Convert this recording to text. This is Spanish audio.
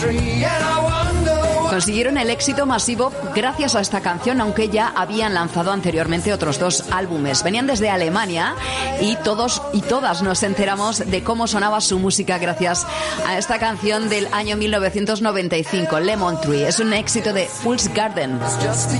Consiguieron el éxito masivo gracias a esta canción, aunque ya habían lanzado anteriormente otros 2 álbumes. Venían desde Alemania y todos y todas nos enteramos de cómo sonaba su música gracias a esta canción del año 1995, Lemon Tree. Es un éxito de Fool's Garden.